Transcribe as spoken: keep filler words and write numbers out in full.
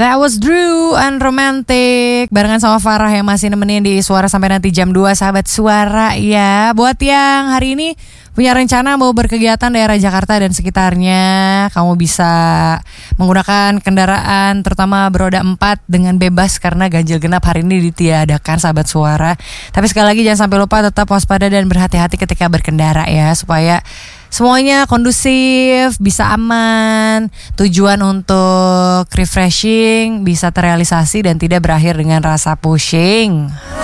That was Drew and Romantic barengan sama Farah yang masih nemenin di Suara sampai nanti jam dua, sahabat Suara ya. Buat yang hari ini punya rencana mau berkegiatan daerah Jakarta dan sekitarnya, kamu bisa menggunakan kendaraan terutama beroda empat dengan bebas karena ganjil genap hari ini ditiadakan, sahabat Suara. Tapi sekali lagi jangan sampai lupa tetap waspada dan berhati-hati ketika berkendara ya, supaya semuanya kondusif, bisa aman, tujuan untuk refreshing bisa terrealisasi dan tidak berakhir dengan rasa pusing.